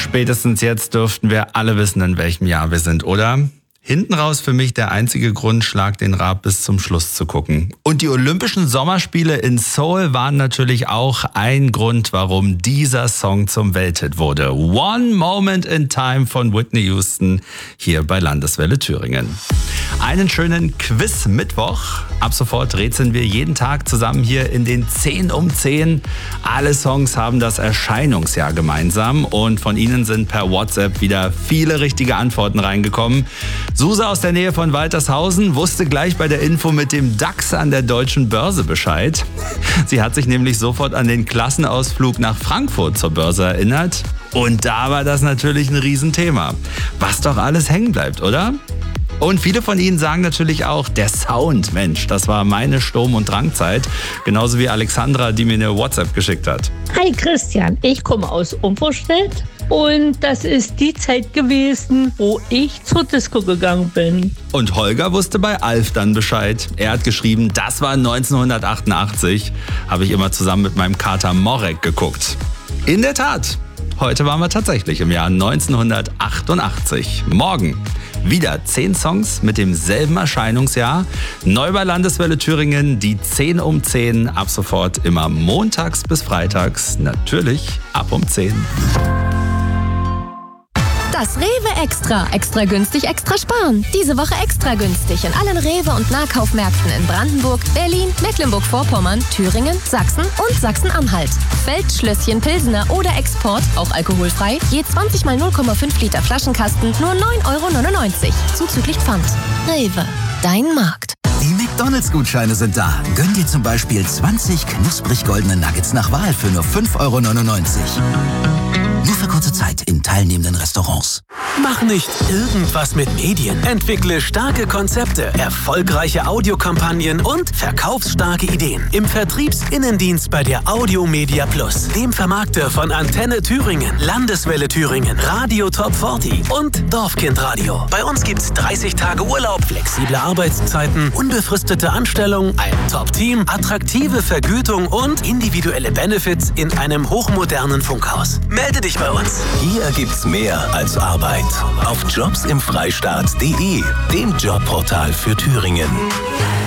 Spätestens jetzt dürften wir alle wissen, in welchem Jahr wir sind, oder? Hinten raus für mich der einzige Grund, Schlag den Raab bis zum Schluss zu gucken. Und die Olympischen Sommerspiele in Seoul waren natürlich auch ein Grund, warum dieser Song zum Welthit wurde. One Moment in Time von Whitney Houston hier bei Landeswelle Thüringen. Einen schönen Quiz-Mittwoch. Ab sofort rätseln wir jeden Tag zusammen hier in den 10 um 10. Alle Songs haben das Erscheinungsjahr gemeinsam und von Ihnen sind per WhatsApp wieder viele richtige Antworten reingekommen. Suse aus der Nähe von Waltershausen wusste gleich bei der Info mit dem DAX an der Deutschen Börse Bescheid. Sie hat sich nämlich sofort an den Klassenausflug nach Frankfurt zur Börse erinnert. Und da war das natürlich ein Riesenthema. Was doch alles hängen bleibt, oder? Und viele von Ihnen sagen natürlich auch, der Sound, Mensch, das war meine Sturm- und Drangzeit. Genauso wie Alexandra, die mir eine WhatsApp geschickt hat. Hi Christian, ich komme aus Umforstedt und das ist die Zeit gewesen, wo ich zur Disco gegangen bin. Und Holger wusste bei Alf dann Bescheid. Er hat geschrieben, das war 1988. Habe ich immer zusammen mit meinem Kater Morek geguckt. In der Tat, heute waren wir tatsächlich im Jahr 1988. Morgen wieder 10 Songs mit demselben Erscheinungsjahr. Neu bei Landeswelle Thüringen, die 10 um 10. Ab sofort immer montags bis freitags. Natürlich ab um 10. Das Rewe Extra. Extra günstig, extra sparen. Diese Woche extra günstig in allen Rewe- und Nahkaufmärkten in Brandenburg, Berlin, Mecklenburg-Vorpommern, Thüringen, Sachsen und Sachsen-Anhalt. Feldschlösschen Pilsener oder Export, auch alkoholfrei, je 20 mal 0,5 Liter Flaschenkasten, nur 9,99 € zuzüglich Pfand. Rewe, dein Markt. Die McDonalds-Gutscheine sind da. Gönn dir zum Beispiel 20 knusprig goldene Nuggets nach Wahl für nur 5,99 €. Nur für kurze Zeit in teilnehmenden Restaurants. Mach nicht irgendwas mit Medien. Entwickle starke Konzepte, erfolgreiche Audiokampagnen und verkaufsstarke Ideen. Im Vertriebsinnendienst bei der Audiomedia Plus, dem Vermarkter von Antenne Thüringen, Landeswelle Thüringen, Radio Top 40 und Dorfkindradio. Bei uns gibt's 30 Tage Urlaub, flexible Arbeitszeiten, unbefristete Anstellung, ein Top-Team, attraktive Vergütung und individuelle Benefits in einem hochmodernen Funkhaus. Melde dich bei uns. Hier gibt's mehr als Arbeit. Auf jobsimfreistaat.de, dem Jobportal für Thüringen.